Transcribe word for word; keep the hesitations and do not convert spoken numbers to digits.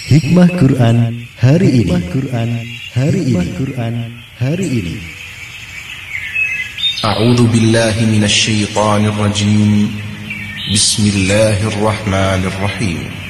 Hikmah Quran hari ini. Quran hari ini. Quran hari ini. A'udzu billahi minasy syaithanir rajim. Bismillahirrahmanirrahim.